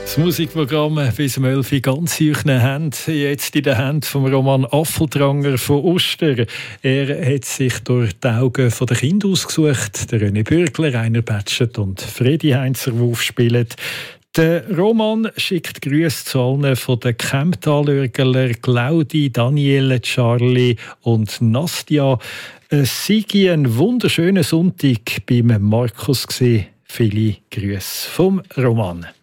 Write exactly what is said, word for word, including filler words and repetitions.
Das Musikprogramm bis um elf Uhr ganz in Hand, jetzt in den Händen von Roman Affeltranger von Uster. Er hat sich durch die Augen der Kinder ausgesucht. Der René Bürgler, Rainer Batschet und Fredi Heinzer, die aufspielen. Der Roman schickt Grüße zu allen von den Kemptalörgler, Claudi, Daniele, Charlie und Nastja. Es sei ein wunderschöner Sonntag beim Markus gewesen. Viele Grüße vom Roman.